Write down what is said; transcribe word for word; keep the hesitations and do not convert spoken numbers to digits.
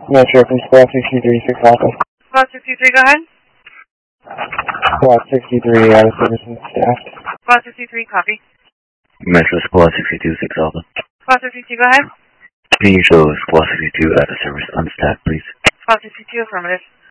Metro from Squad sixty-three, six Alpha. Squad sixty-three, go ahead. Squad sixty-three, out of service and staffed. Squad sixty-three, copy. Metro Squad sixty-two, six Alpha. Squad sixty-two, go ahead. Can you show Squad sixty-two out of service unstaffed, please? Squad sixty-two, affirmative.